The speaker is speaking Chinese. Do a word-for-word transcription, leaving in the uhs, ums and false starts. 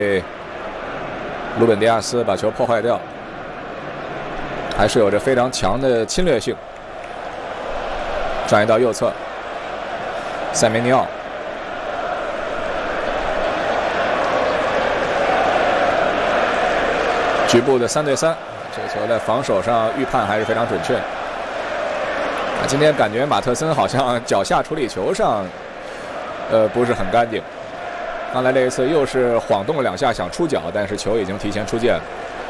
被鲁本迪亚斯把球破坏掉，还是有着非常强的侵略性。转移到右侧，塞梅尼奥。 局部的三对三，这个球在防守上预判还是非常准确。啊，今天感觉马特森好像脚下处理球上，呃，不是很干净。刚才那一次又是晃动了两下想出脚，但是球已经提前出界了。